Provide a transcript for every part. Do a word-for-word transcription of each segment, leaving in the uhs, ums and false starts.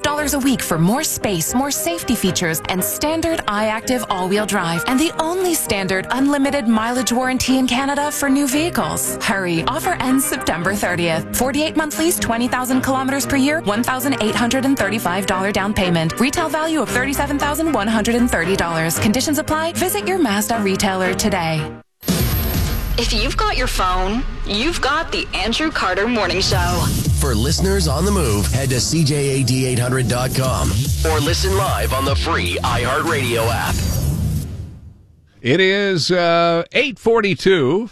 dollars a week for more space, more safety features, and standard iActive all-wheel drive. And the only standard unlimited mileage warranty in Canada for new vehicles. Hurry. Offer ends September thirtieth. forty-eight month lease, twenty thousand kilometers per year, one thousand eight hundred thirty-five dollars down payment. Retail value of thirty-seven thousand one hundred thirty dollars. Conditions apply. Visit your Mazda retailer today. If you've got your phone, you've got the Andrew Carter Morning Show. For listeners on the move, head to C J A D eight hundred dot com or listen live on the free iHeartRadio app. It is uh, eight forty-two.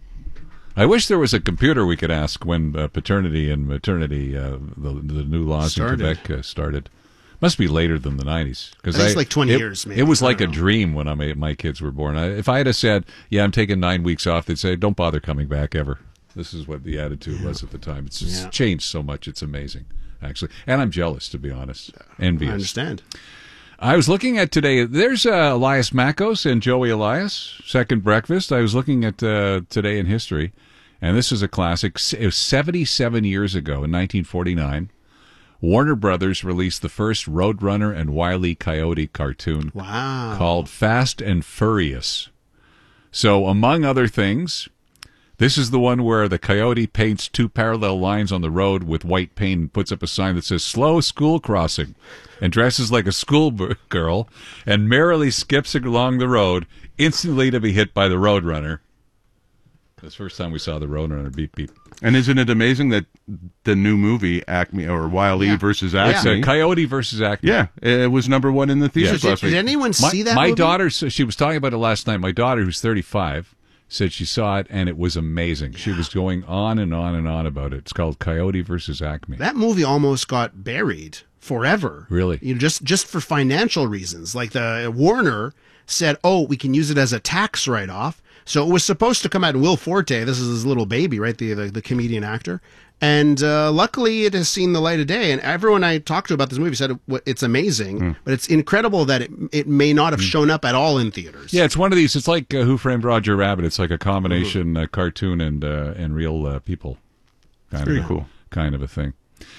I wish there was a computer we could ask when uh, paternity and maternity, uh, the, the new laws started. in Quebec uh, started. Must be later than the nineties. It's I, like twenty it, years, maybe. It was like a know. dream when I made, my kids were born. I, if I had said, yeah, I'm taking nine weeks off, they'd say, don't bother coming back ever. This is what the attitude yeah. was at the time. It's just yeah. changed so much. It's amazing, actually. And I'm jealous, to be honest. Envious. I understand. I was looking at today, there's uh, Elias Makos and Joey Elias, Second Breakfast. I was looking at uh, Today in History, and this is a classic. It was seventy-seven years ago, in nineteen forty-nine. Warner Brothers released the first Roadrunner and Wile E. Coyote cartoon wow. called Fast and Furious. So, among other things, this is the one where the coyote paints two parallel lines on the road with white paint and puts up a sign that says, slow school crossing, and dresses like a schoolgirl and merrily skips along the road, instantly to be hit by the Roadrunner. That's the first time we saw the Roadrunner. Beep, beep. And isn't it amazing that the new movie, Acme, or Wile E yeah. versus Acme. Yeah. Coyote versus Acme. Yeah, it was number one in the theaters yeah. last did, week. Did anyone my, see that My movie? daughter, she was talking about it last night. My daughter, who's thirty-five, said she saw it, and it was amazing. Yeah. She was going on and on and on about it. It's called Coyote versus Acme. That movie almost got buried forever. Really? You know, just, just for financial reasons. Like the Warner said, oh, we can use it as a tax write-off. So it was supposed to come out. Will Forte, this is his little baby, right? The the, the comedian actor. And uh, luckily it has seen the light of day. And everyone I talked to about this movie said it, it's amazing, mm. but it's incredible that it it may not have mm. shown up at all in theaters. Yeah, it's one of these. It's like uh, Who Framed Roger Rabbit. It's like a combination mm. uh, cartoon and uh, and real uh, people. Kind Very of a, cool. Kind of a thing.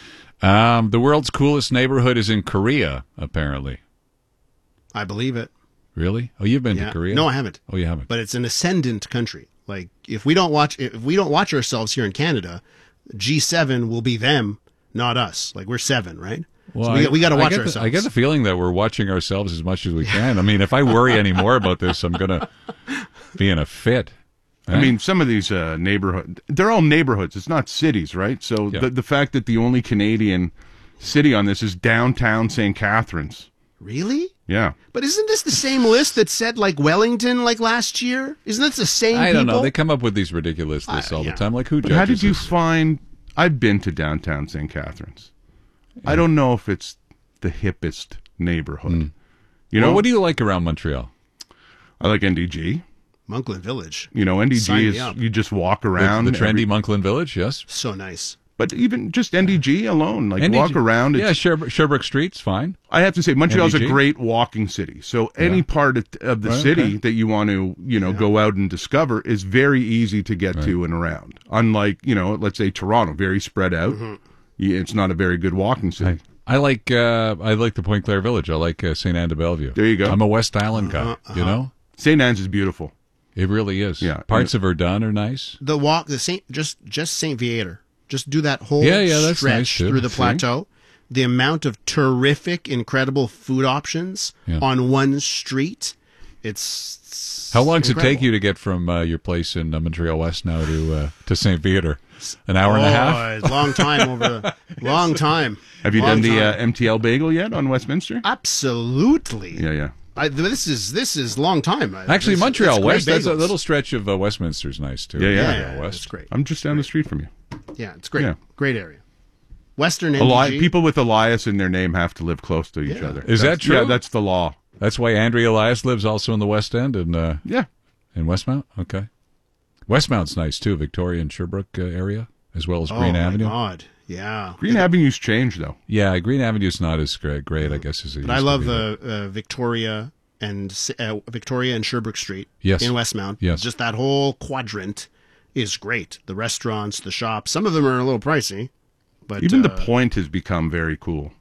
Um, the world's coolest neighborhood is in Korea, apparently. I believe it. Really? Oh, you've been yeah. to Korea? No, I haven't. Oh, you haven't. But it's an ascendant country. Like if we don't watch, if we don't watch ourselves here in Canada, G seven will be them, not us. Like we're seven, right? Well, so we, I, we got to watch I ourselves. The, I get the feeling that we're watching ourselves as much as we can. I mean, if I worry any more about this, I'm gonna be in a fit. I mean, some of these uh, neighborhoods, they're all neighborhoods. It's not cities, right? So yeah. the the fact that the only Canadian city on this is downtown Saint Catharines. Really? Yeah. But isn't this the same list that said, like, Wellington, like, last year? Isn't this the same I don't people? know. They come up with these ridiculous lists uh, all yeah. the time. Like, who but judges how did you this? find... I've been to downtown Saint Catharines. Yeah. I don't know if it's the hippest neighborhood. Mm. You know, well, what do you like around Montreal? I like N D G. Monkland Village. You know, N D G Sign is, you just walk around. The, the trendy every, Monkland Village, yes. So nice. But even just N D G alone, like N D G, walk around. Yeah, Sherbrooke, Sherbrooke Street's fine. I have to say, Montreal's N D G? a great walking city. So any yeah. part of, of the right, city okay. that you want to, you know, yeah. go out and discover is very easy to get right. to and around. Unlike, you know, let's say Toronto, very spread out. Mm-hmm. It's not a very good walking city. I, I like uh, I like the Pointe Claire Village. I like uh, Saint Anne de Bellevue. There you go. I'm a West Island guy. Uh-huh, uh-huh. You know, Saint Anne's is beautiful. It really is. Yeah, parts of Verdun are nice. The walk, the Saint, just just Saint Viator. Just do that whole yeah, yeah, that's stretch nice too. through the See? plateau. The amount of terrific, incredible food options yeah. on one street. It's How long does incredible. it take you to get from uh, your place in uh, Montreal West now to uh, to Saint Viator? An hour oh, and a half. Long time over the long time. Have you long done the uh, time. M T L bagel yet on Westminster? Absolutely. Yeah, yeah. I, this is this is long time. Actually, This- Montreal it's West, great that's a bagels. little stretch of uh, Westminster's nice too. Yeah, yeah. Montreal Yeah, West. it's great. I'm just down the street from you. Yeah, it's great. Yeah. Great area. Western Eli- N D G. people with Elias in their name have to live close to each Yeah. other. Is That's- that true? Yeah, that's the law. That's why Andrea Elias lives also in the West End and uh, Yeah. in Westmount. Okay, Westmount's nice too. Victoria and Sherbrooke uh, area, as well as oh Green my Avenue. God. Yeah. Green Avenue's changed, though. Yeah, Green Avenue's not as great, great I guess, as it used But I to love be. the uh, Victoria and uh, Victoria and Sherbrooke Street Yes. in Westmount. Yes. Just that whole quadrant is great. The restaurants, the shops. Some of them are a little pricey, but Even uh, the Point has become very cool.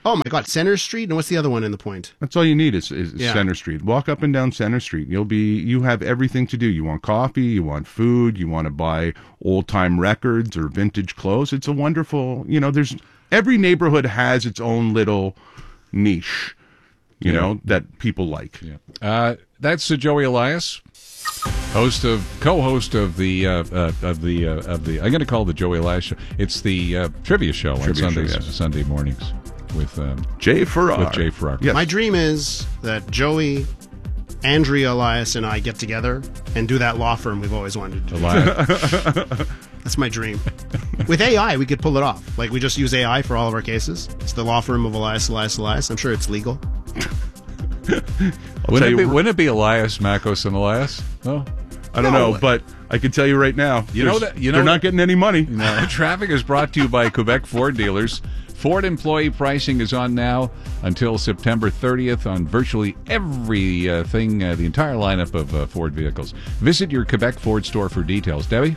Oh, my God. Center Street? And what's the other one in the Point? That's all you need is, is Yeah. Center Street. Walk up and down Center Street. You'll be you have everything to do. You want coffee, you want food, you want to buy old time records or vintage clothes. It's a wonderful, you know, there's every neighborhood has its own little niche, you Yeah. know, that people like. Yeah. Uh, that's uh, Joey Elias, host of co-host of the uh, uh, of the uh, of the. I'm going to call it the Joey Elias show. It's the uh, trivia show Trivia on show, Sundays, yes. Sunday mornings with um, Jay Farrar. with Jay Farrar. Yes. My dream is that Joey, Andrea Elias, and I get together and do that law firm we've always wanted to do. Elias. That's my dream. With A I, we could pull it off. Like, we just use A I for all of our cases. It's the law firm of Elias, Elias, Elias. I'm sure it's legal. Wouldn't tell it, you- be, wouldn't it be Elias, Makos, and Elias? Oh, I don't No. know, but I can tell you right now, You know there's- that- you know they're not that- getting any money. no. Traffic is brought to you by Quebec Ford dealers. Ford employee pricing is on now until September thirtieth on virtually every uh, thing, uh, the entire lineup of uh, Ford vehicles. Visit your Quebec Ford store for details. Debbie?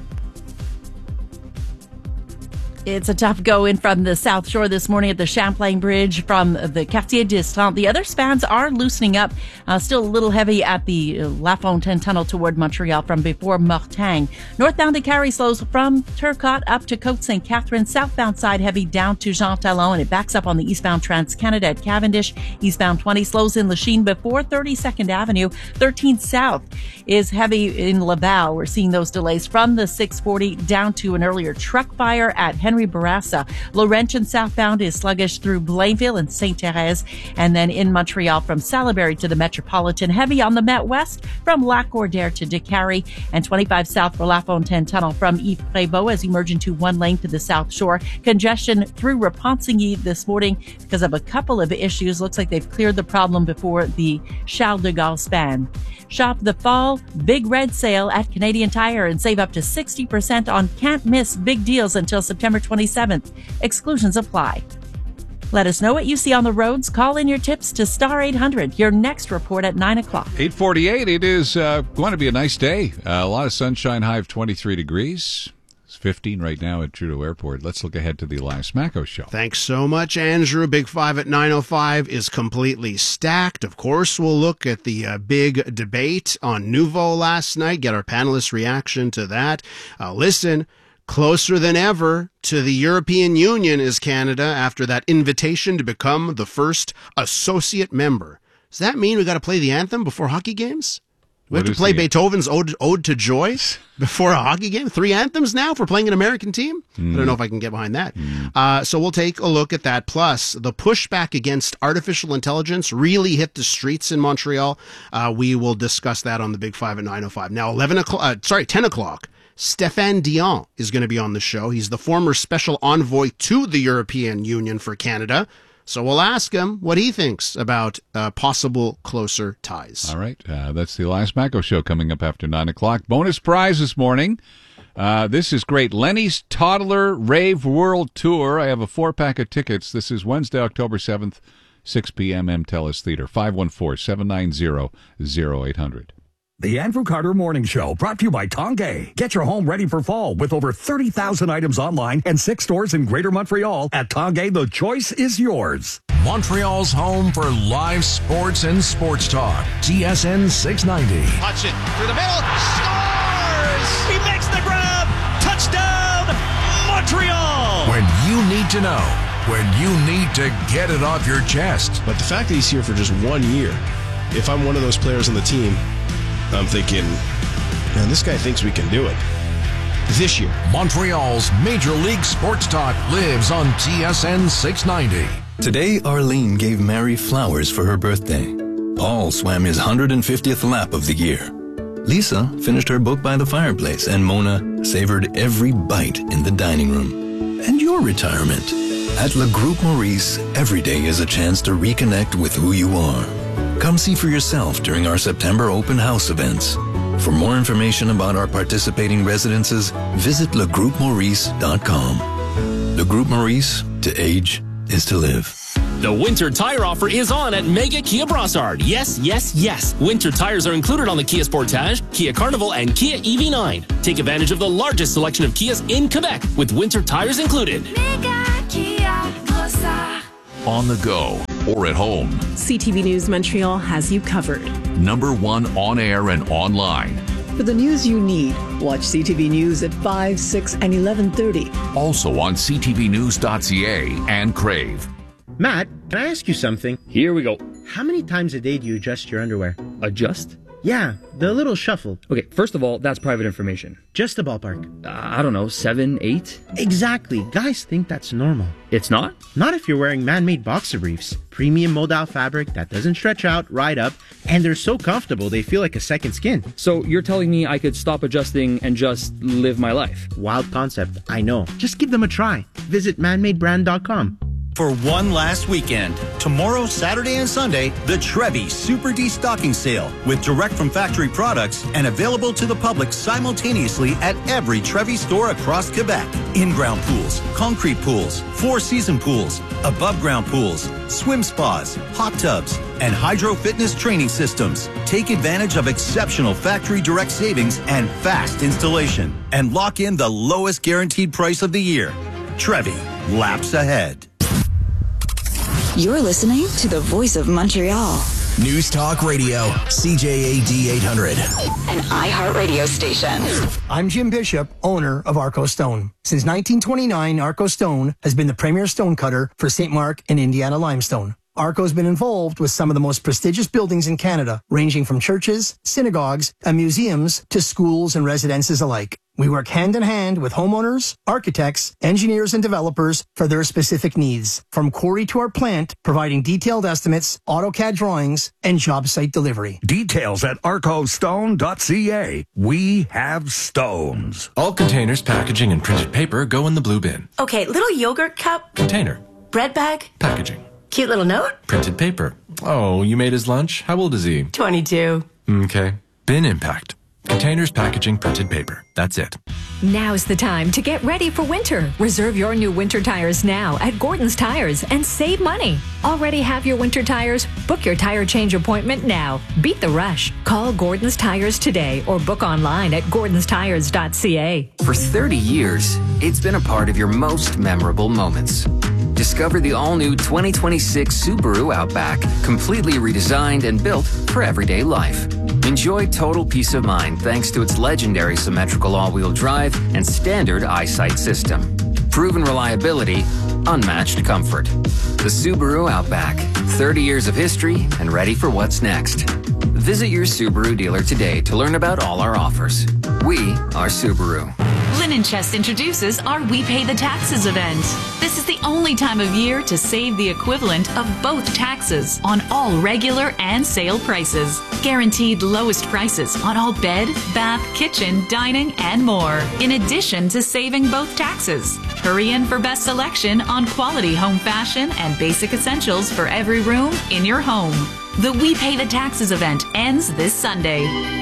It's a tough go in from the South Shore this morning at the Champlain Bridge from the Quartier d'Estaing. The other spans are loosening up. Uh, still a little heavy at the La Fontaine Tunnel toward Montreal from before Mortagne. Northbound to Carrie slows from Turcotte up to Côte Saint Catherine. Southbound side heavy down to Jean Talon, and it backs up on the eastbound Trans-Canada at Cavendish. Eastbound twenty slows in Lachine before thirty-second Avenue. thirteen South is heavy in Laval. We're seeing those delays from the six forty down to an earlier truck fire at Henry Bourassa. Laurentian southbound is sluggish through Blainville and Sainte Thérèse, and then in Montreal from Salaberry to the Metropolitan. Heavy on the Met West from Lac-Cordaire to Décarie, and twenty-five south for La Fontaine Tunnel from Yves Prévost as you merge into one lane to the South Shore. Congestion through Repentigny this morning because of a couple of issues. Looks like they've cleared the problem before the Charles de Gaulle span. Shop the fall Big Red Sale at Canadian Tire and save up to sixty percent on can't miss big deals until September twenty-seventh. Exclusions apply. Let us know what you see on the roads. Call in your tips to Star eight hundred. Your next report at nine o'clock. eight forty-eight. It is uh, going to be a nice day. Uh, a lot of sunshine, high of twenty-three degrees. It's fifteen right now at Trudeau Airport. Let's look ahead to the Elias Makos show. Thanks so much, Andrew. Big Five at nine oh five is completely stacked. Of course, we'll look at the uh, big debate on Nouveau last night, get our panelists' reaction to that. Uh, listen, closer than ever to the European Union is Canada after that invitation to become the first associate member. Does that mean we got to play the anthem before hockey games? We What have to is play the- Beethoven's Ode, Ode to Joy before a hockey game? Three anthems now for playing an American team? Mm. I don't know if I can get behind that. Mm. Uh, so we'll take a look at that. Plus, the pushback against artificial intelligence really hit the streets in Montreal. Uh, we will discuss that on the Big Five at nine oh five. Now, eleven o'clock, uh, sorry, ten o'clock. Stéphane Dion is going to be on the show. He's the former special envoy to the European Union for Canada. So we'll ask him what he thinks about uh, possible closer ties. All right. Uh, that's the Elias Makos show coming up after nine o'clock. Bonus prize this morning. Uh, this is great. Lenny's Toddler Rave World Tour. I have a four-pack of tickets. This is Wednesday, October seventh, six p.m. M. Telus Theater, five one four, seven nine zero, zero eight hundred. The Andrew Carter Morning Show, brought to you by Tongay. Get your home ready for fall with over thirty thousand items online and six stores in Greater Montreal. At Tongay, the choice is yours. Montreal's home for live sports and sports talk. T S N six ninety. Hudson through the middle, scores! He makes the grab! Touchdown, Montreal! When you need to know, when you need to get it off your chest. But the fact that he's here for just one year, if I'm one of those players on the team, I'm thinking, man, this guy thinks we can do it. This year. Montreal's Major League Sports Talk lives on T S N six ninety. Today, Arlene gave Mary flowers for her birthday. Paul swam his one hundred fiftieth lap of the year. Lisa finished her book by the fireplace, and Mona savored every bite in the dining room. And your retirement. At Le Groupe Maurice, every day is a chance to reconnect with who you are. Come see for yourself during our September open house events. For more information about our participating residences, visit le groupe maurice dot com. Le Groupe Maurice, to age is to live. The winter tire offer is on at Mega Kia Brossard. Yes, yes, yes. Winter tires are included on the Kia Sportage, Kia Carnival, and Kia E V nine. Take advantage of the largest selection of Kias in Quebec with winter tires included. Mega Kia Brossard. on the go or at home. C T V News Montreal has you covered. Number one on air and online. For the news you need, watch C T V News at five, six, and eleven thirty. Also on c t v news dot c a and Crave. Matt, can I ask you something? Here we go. How many times a day do you adjust your underwear? Adjust? Yeah, the little shuffle. Okay, first of all, that's private information. Just a ballpark. Uh, I don't know, seven, eight? Exactly. Guys think that's normal. It's not? Not if you're wearing man-made boxer briefs. Premium moldal fabric that doesn't stretch out, ride up, and they're so comfortable they feel like a second skin. So you're telling me I could stop adjusting and just live my life? Wild concept, I know. Just give them a try. Visit man made brand dot com. For one last weekend, tomorrow, Saturday, and Sunday, the Trevi Super Destocking Sale with direct from factory products and available to the public simultaneously at every Trevi store across Quebec. In-ground pools, concrete pools, four-season pools, above-ground pools, swim spas, hot tubs, and hydro fitness training systems. Take advantage of exceptional factory direct savings and fast installation and lock in the lowest guaranteed price of the year. Trevi, laps ahead. You're listening to the voice of Montreal. News Talk Radio, C J A D eight hundred. An iHeartRadio station. I'm Jim Bishop, owner of Arco Stone. Since nineteen twenty-nine, Arco Stone has been the premier stone cutter for Saint Mark and Indiana limestone. Arco's been involved with some of the most prestigious buildings in Canada, ranging from churches, synagogues, and museums to schools and residences alike. We work hand in hand with homeowners, architects, engineers, and developers for their specific needs. From quarry to our plant, providing detailed estimates, AutoCAD drawings, and job site delivery. Details at arco stone dot c a. We have stones. All containers, packaging, and printed paper go in the blue bin. Okay, little yogurt cup. Container. Bread bag. Packaging. Cute little note. Printed paper. Oh, you made his lunch? How old is he? twenty-two. Okay. Bin impact. Containers, packaging, printed paper. That's it. Now's the time to get ready for winter. Reserve your new winter tires now at Gordon's Tires and save money. Already have your winter tires? Book your tire change appointment now. Beat the rush. Call Gordon's Tires today or book online at gordons tires dot c a. For thirty years, it's been a part of your most memorable moments. Discover the all-new twenty twenty-six Subaru Outback, completely redesigned and built for everyday life. Enjoy total peace of mind thanks to its legendary symmetrical all-wheel drive and standard eyesight system. Proven reliability, unmatched comfort. The Subaru Outback, thirty years of history and ready for what's next. Visit your Subaru dealer today to learn about all our offers. We are Subaru. Linen Chest introduces our We Pay the Taxes event. This is the only time of year to save the equivalent of both taxes on all regular and sale prices. Guaranteed lowest prices on all bed, bath, kitchen, dining, and more. In addition to saving both taxes. Hurry in for best selection on quality home fashion and basic essentials for every room in your home. The We Pay the Taxes event ends this Sunday.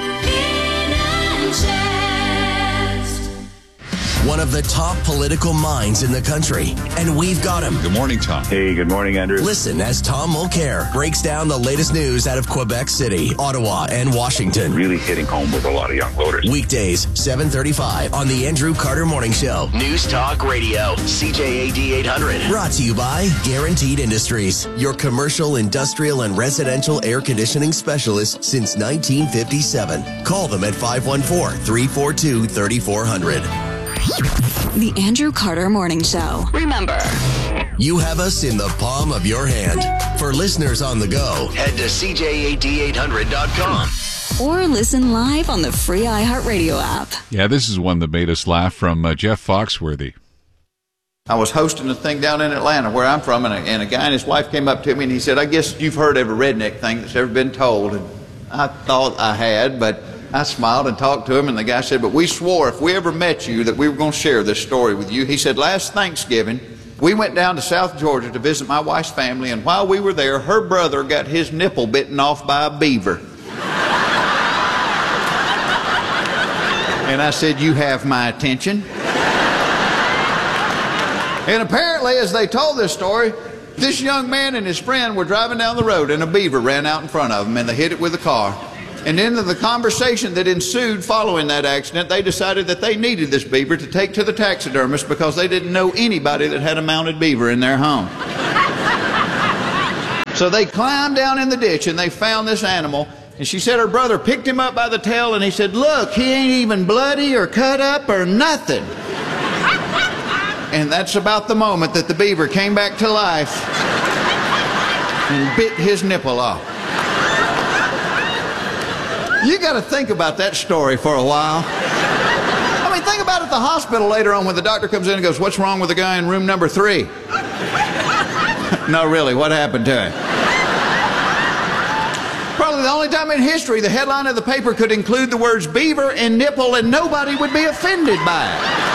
One of the top political minds in the country, and we've got him. Good morning, Tom. Hey, good morning, Andrew. Listen as Tom Mulcair breaks down the latest news out of Quebec City, Ottawa, and Washington. Really hitting home with a lot of young voters. Weekdays, seven thirty-five on the Andrew Carter Morning Show. News Talk Radio, C J A D eight hundred. Brought to you by Guaranteed Industries, your commercial, industrial, and residential air conditioning specialist since nineteen fifty-seven. Call them at five one four, three four two, three four zero zero. The Andrew Carter Morning Show. Remember, you have us in the palm of your hand. For listeners on the go, head to c j a d eight hundred dot com. Or listen live on the free iHeartRadio app. Yeah, this is one that made us laugh from uh, Jeff Foxworthy. I was hosting a thing down in Atlanta where I'm from, and a, and a guy and his wife came up to me and he said, I guess you've heard every redneck thing that's ever been told. And I thought I had, but I smiled and talked to him, and the guy said, but we swore if we ever met you that we were going to share this story with you. He said, last Thanksgiving, we went down to South Georgia to visit my wife's family, and while we were there, her brother got his nipple bitten off by a beaver. And I said, you have my attention. And apparently, as they told this story, this young man and his friend were driving down the road, and a beaver ran out in front of them, and they hit it with a car. And in the conversation that ensued following that accident, they decided that they needed this beaver to take to the taxidermist because they didn't know anybody that had a mounted beaver in their home. So they climbed down in the ditch and they found this animal. And she said her brother picked him up by the tail and he said, look, he ain't even bloody or cut up or nothing. And that's about the moment that the beaver came back to life and bit his nipple off. You got to think about that story for a while. I mean, think about it at the hospital later on when the doctor comes in and goes, what's wrong with the guy in room number three? No, really, what happened to him? Probably the only time in history the headline of the paper could include the words beaver and nipple and nobody would be offended by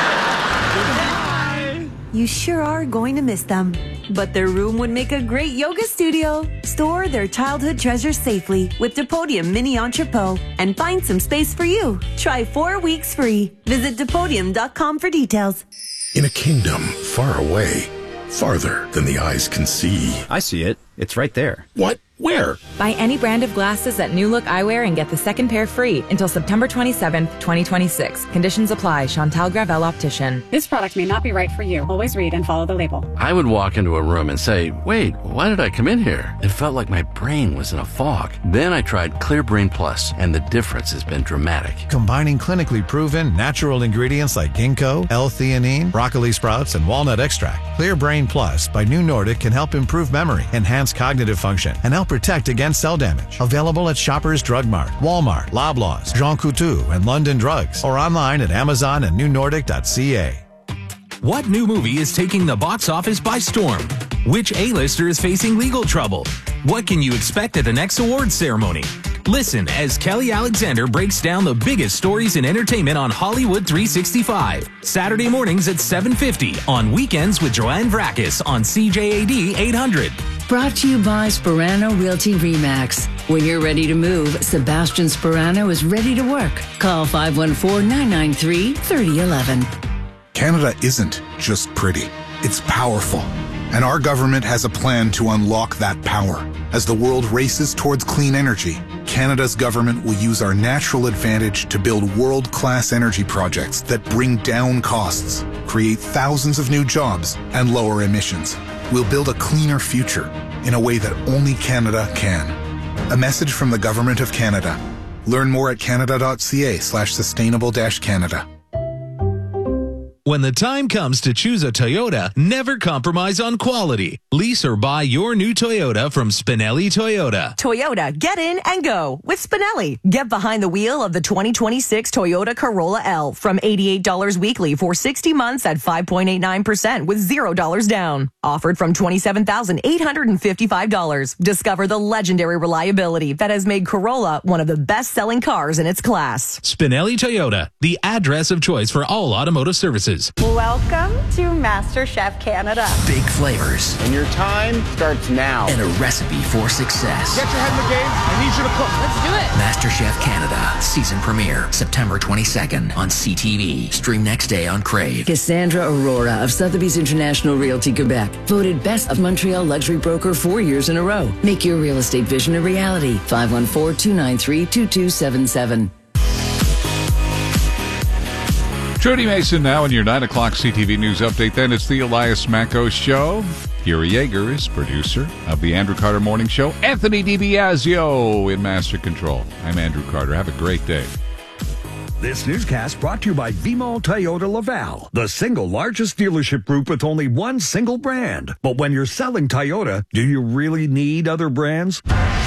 it. You sure are going to miss them. But their room would make a great yoga studio. Store their childhood treasures safely with Depodium Mini Entrepot and find some space for you. Try four weeks free. Visit Depodium dot com for details. In a kingdom far away, farther than the eyes can see. I see it. It's right there. What? Where? Buy any brand of glasses at New Look Eyewear and get the second pair free until September twenty-seventh, twenty twenty-six. Conditions apply. Chantal Gravel Optician. This product may not be right for you. Always read and follow the label. I would walk into a room and say, wait, why did I come in here? It felt like my brain was in a fog. Then I tried Clear Brain Plus, and the difference has been dramatic. Combining clinically proven natural ingredients like ginkgo, L-theanine, broccoli sprouts, and walnut extract, Clear Brain Plus by New Nordic can help improve memory, enhance cognitive function, and help protect against cell damage. Available at Shoppers Drug Mart, Walmart, Loblaws, Jean Coutu, and London Drugs, or online at Amazon and new nordic dot c a. What new movie is taking the box office by storm? Which A-lister is facing legal trouble? What can you expect at the next awards ceremony? Listen as Kelly Alexander breaks down the biggest stories in entertainment on Hollywood three sixty-five. Saturday mornings at seven fifty, on weekends with Joanne Vrakis on C J A D eight hundred. Brought to you by Sperano Realty Remax. When you're ready to move, Sebastian Sperano is ready to work. Call five one four, nine nine three, three zero one one. Canada isn't just pretty, it's powerful. And our government has a plan to unlock that power. As the world races towards clean energy, Canada's government will use our natural advantage to build world-class energy projects that bring down costs, create thousands of new jobs, and lower emissions. We'll build a cleaner future in a way that only Canada can. A message from the Government of Canada. Learn more at canada.ca slash sustainable dash Canada. When the time comes to choose a Toyota, never compromise on quality. Lease or buy your new Toyota from Spinelli Toyota. Toyota, get in and go with Spinelli. Get behind the wheel of the twenty twenty-six Toyota Corolla L from eighty-eight dollars weekly for sixty months at five point eight nine percent with zero dollars down. Offered from twenty-seven thousand eight hundred fifty-five dollars. Discover the legendary reliability that has made Corolla one of the best-selling cars in its class. Spinelli Toyota, the address of choice for all automotive services. Welcome to MasterChef Canada. Big flavors. And your time starts now. And a recipe for success. Get your head in the game. I need you to cook. Let's do it. MasterChef Canada. Season premiere September twenty-second on C T V. Stream next day on Crave. Cassandra Aurora of Sotheby's International Realty Quebec. Voted Best of Montreal Luxury Broker four years in a row. Make your real estate vision a reality. five one four, two nine three, two two seven seven. Trudy Mason now in your nine o'clock C T V News Update. Then it's the Elias Macko Show. Kira Yeager is producer of the Andrew Carter Morning Show. Anthony DiBiasio in Master Control. I'm Andrew Carter. Have a great day. This newscast brought to you by Vimo Toyota Laval, the single largest dealership group with only one single brand. But when you're selling Toyota, do you really need other brands?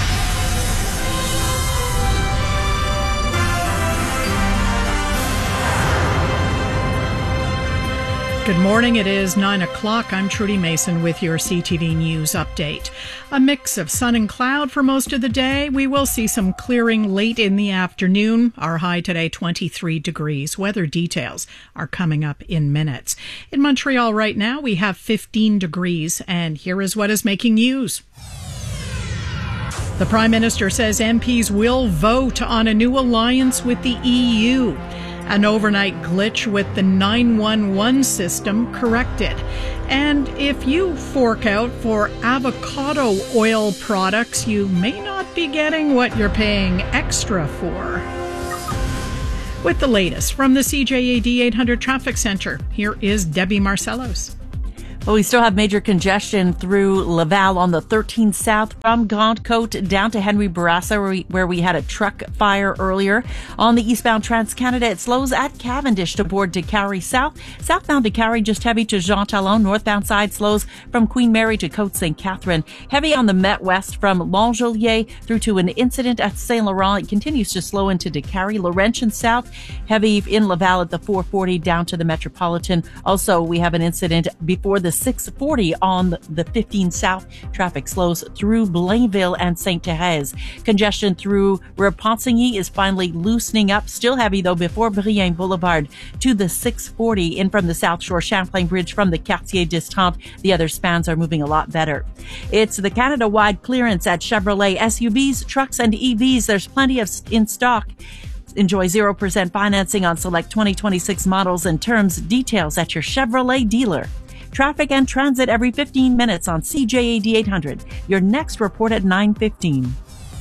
Good morning. It is nine o'clock. I'm Trudy Mason with your C T V News Update. A mix of sun and cloud for most of the day. We will see some clearing late in the afternoon. Our high today, twenty-three degrees. Weather details are coming up in minutes. In Montreal right now, we have fifteen degrees, and here is what is making news. The Prime Minister says M Ps will vote on a new alliance with the E U. An overnight glitch with the nine one one system corrected. And if you fork out for avocado oil products, you may not be getting what you're paying extra for. With the latest from the C J A D eight hundred Traffic Center, here is Debbie Marcellos. Well, we still have major congestion through Laval on the thirteen South from Grande Côte down to Henry Bourassa, where we, where we had a truck fire earlier. On the eastbound Trans-Canada, it slows at Cavendish to board to Carrie South. Southbound to Carrie, just heavy to Jean Talon. Northbound side slows from Queen Mary to Côte Saint Catherine. Heavy on the Met West from Longjulier through to an incident at Saint Laurent. It continues to slow into DeCarry. Laurentian South, heavy in Laval at the four forty down to the Metropolitan. Also, we have an incident before the six forty on the fifteen South. Traffic slows through Blainville and Sainte Thérèse. Congestion through Repentigny is finally loosening up. Still heavy, though, before Brienne Boulevard to the six forty. In from the South Shore Champlain Bridge from the Quartier d'Estampes. The other spans are moving a lot better. It's the Canada-wide clearance at Chevrolet. S U Vs, trucks, and E Vs. There's plenty of in stock. Enjoy zero percent financing on select twenty twenty-six models and terms. Details at your Chevrolet dealer. Traffic and transit every fifteen minutes on C J A D eight hundred. Your next report at nine fifteen.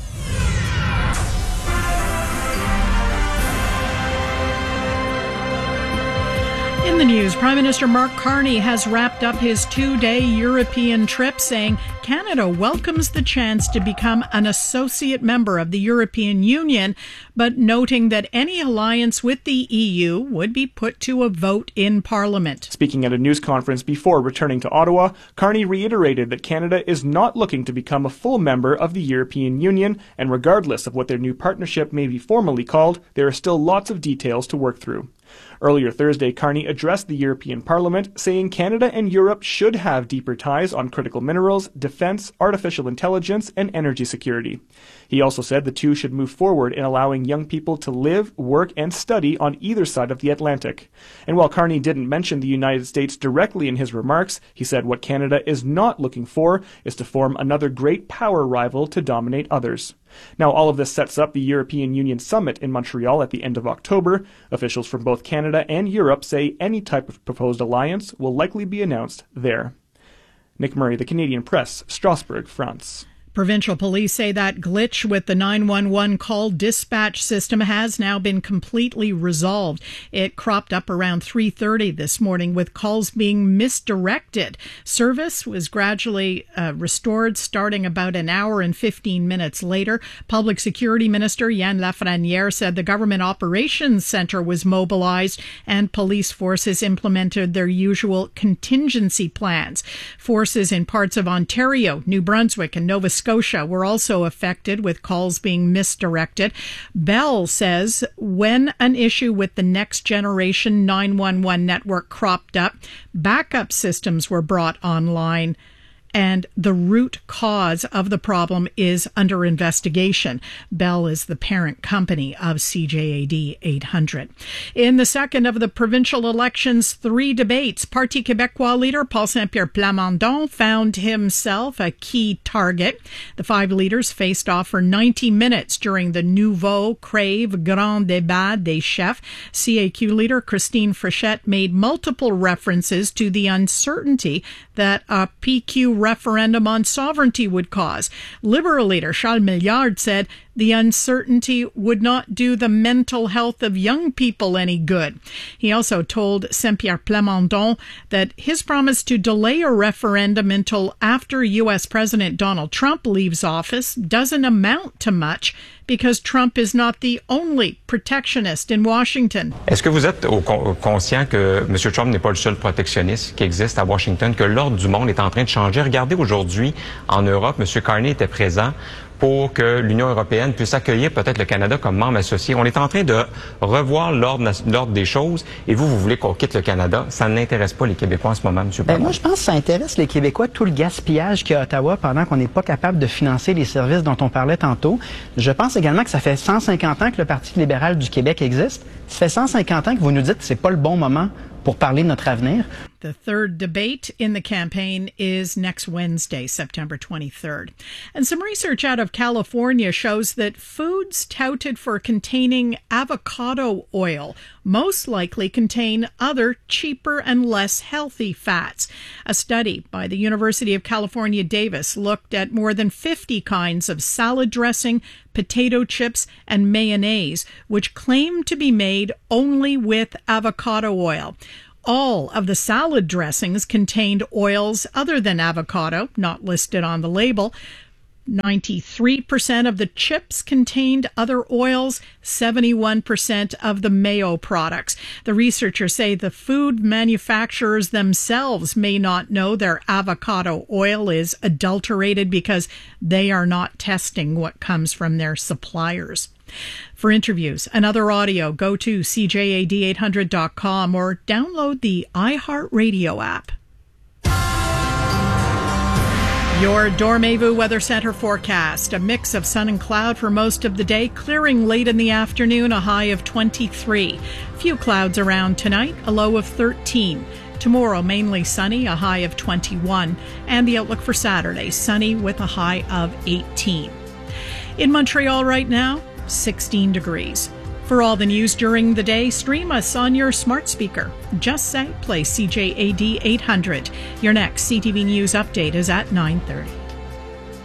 In the news, Prime Minister Mark Carney has wrapped up his two-day European trip, saying Canada welcomes the chance to become an associate member of the European Union, but noting that any alliance with the E U would be put to a vote in Parliament. Speaking at a news conference before returning to Ottawa, Carney reiterated that Canada is not looking to become a full member of the European Union, and regardless of what their new partnership may be formally called, there are still lots of details to work through. Earlier Thursday, Carney addressed the European Parliament, saying Canada and Europe should have deeper ties on critical minerals, defence, artificial intelligence, and energy security. He also said the two should move forward in allowing young people to live, work, and study on either side of the Atlantic. And while Carney didn't mention the United States directly in his remarks, he said what Canada is not looking for is to form another great power rival to dominate others. Now, all of this sets up the European Union Summit in Montreal at the end of October. Officials from both Canada and Europe say any type of proposed alliance will likely be announced there. Nick Murray, The Canadian Press, Strasbourg, France. Provincial police say that glitch with the nine one one call dispatch system has now been completely resolved. It cropped up around three thirty this morning with calls being misdirected. Service was gradually uh, restored starting about an hour and fifteen minutes later. Public Security Minister Yann Lafrenière said the Government Operations Centre was mobilized and police forces implemented their usual contingency plans. Forces in parts of Ontario, New Brunswick and Nova Scotia were also affected with calls being misdirected. Bell says when an issue with the next generation nine one one network cropped up, backup systems were brought online, and the root cause of the problem is under investigation. Bell is the parent company of C J A D eight hundred. In the second of the provincial elections, three debates, Parti Québécois leader Paul Saint-Pierre Plamondon found himself a key target. The five leaders faced off for ninety minutes during the Nouveau Crave Grand Débat des Chefs. C A Q leader Christine Frechette made multiple references to the uncertainty that a P Q referendum on sovereignty would cause. Liberal leader Charles Milliard said the uncertainty would not do the mental health of young people any good. He also told Saint-Pierre Plamondon that his promise to delay a referendum until after U S President Donald Trump leaves office doesn't amount to much because Trump is not the only protectionist in Washington. Est-ce que vous êtes au con- conscient que M. Trump n'est pas le seul protectionniste qui existe à Washington, que l'ordre du monde est en train de changer? Regardez aujourd'hui en Europe, M. Carney était présent pour que l'Union européenne puisse accueillir peut-être le Canada comme membre associé. On est en train de revoir l'ordre, l'ordre des choses et vous, vous voulez qu'on quitte le Canada. Ça n'intéresse pas les Québécois en ce moment, M. Ben, moi, je pense que ça intéresse les Québécois, tout le gaspillage qu'il y a à Ottawa pendant qu'on n'est pas capable de financer les services dont on parlait tantôt. Je pense également que ça fait cent cinquante ans que le Parti libéral du Québec existe. Ça fait cent cinquante ans que vous nous dites que c'est pas le bon moment pour parler de notre avenir. The third debate in the campaign is next Wednesday, September twenty-third. And some research out of California shows that foods touted for containing avocado oil most likely contain other cheaper and less healthy fats. A study by the University of California, Davis looked at more than fifty kinds of salad dressing, potato chips, and mayonnaise, which claim to be made only with avocado oil. All of the salad dressings contained oils other than avocado, not listed on the label. ninety-three percent of the chips contained other oils, seventy-one percent of the mayo products. The researchers say the food manufacturers themselves may not know their avocado oil is adulterated because they are not testing what comes from their suppliers. For interviews and other audio, go to C J A D eight hundred dot com or download the iHeartRadio app. Your Dormevu Weather Center forecast. A mix of sun and cloud for most of the day, clearing late in the afternoon, a high of twenty-three. Few clouds around tonight, a low of thirteen. Tomorrow, mainly sunny, a high of twenty-one. And the outlook for Saturday, sunny with a high of eighteen. In Montreal right now, sixteen degrees. For all the news during the day, stream us on your smart speaker. Just say play C J A D eight hundred. Your next C T V News update is at nine thirty.